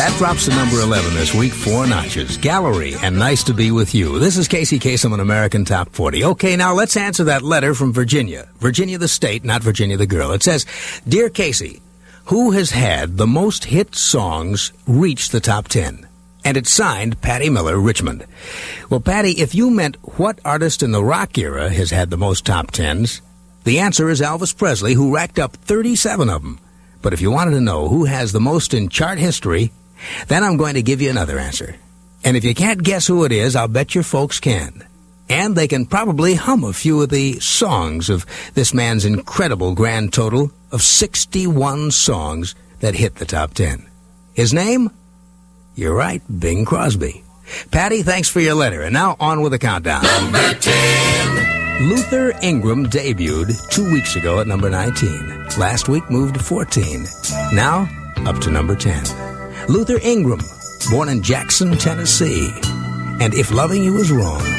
That drops to number 11 this week, 4 notches. Gallery and Nice to Be With You. This is Casey Kasem on American Top 40. Okay, now let's answer that letter from Virginia. Virginia the state, not Virginia the girl. It says, Dear Casey, who has had the most hit songs reach the top 10? And it's signed Patty Miller, Richmond. Well, Patty, if you meant what artist in the rock era has had the most top 10s, the answer is Elvis Presley, who racked up 37 of them. But if you wanted to know who has the most in chart history, then I'm going to give you another answer. And if you can't guess who it is, I'll bet your folks can. And they can probably hum a few of the songs of this man's incredible grand total of 61 songs that hit the top 10. His name? You're right, Bing Crosby. Patty, thanks for your letter. And now on with the countdown. Number 10. Luther Ingram debuted 2 weeks ago at number 19. Last week moved to 14. Now up to number 10. Luther Ingram, born in Jackson, Tennessee. And If Loving You Is Wrong.